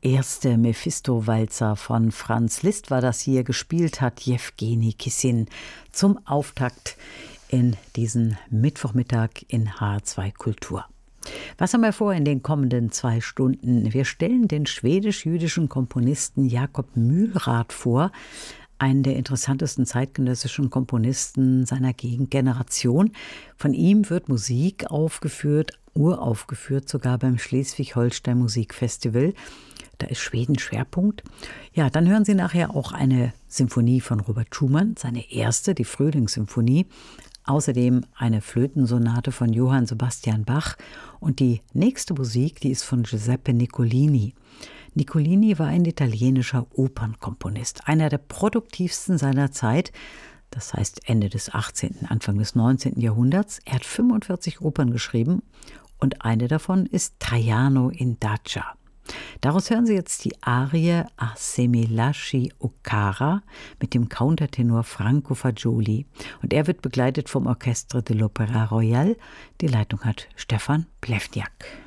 erste Mephisto-Walzer von Franz Liszt war das hier, gespielt hat Jewgeni Kissin zum Auftakt in diesen Mittwochmittag in HR2 Kultur. Was haben wir vor in den kommenden 2 Stunden? Wir stellen den schwedisch-jüdischen Komponisten Jakob Mühlrath vor, einen der interessantesten zeitgenössischen Komponisten seiner Gegengeneration. Von ihm wird Musik aufgeführt, uraufgeführt sogar beim Schleswig-Holstein Musikfestival. Da ist Schweden Schwerpunkt. Ja, dann hören Sie nachher auch eine Symphonie von Robert Schumann, seine erste, die Frühlingssymphonie. Außerdem eine Flötensonate von Johann Sebastian Bach. Und die nächste Musik, die ist von Giuseppe Nicolini. Nicolini war ein italienischer Opernkomponist, einer der produktivsten seiner Zeit, das heißt Ende des 18., Anfang des 19. Jahrhunderts. Er hat 45 Opern geschrieben und eine davon ist Traiano in Dacia. Daraus hören Sie jetzt die Arie A se mi lasci o cara mit dem Countertenor Franco Fagioli. Und er wird begleitet vom Orchestre de l'Opéra Royal. Die Leitung hat Stefan Plewniak.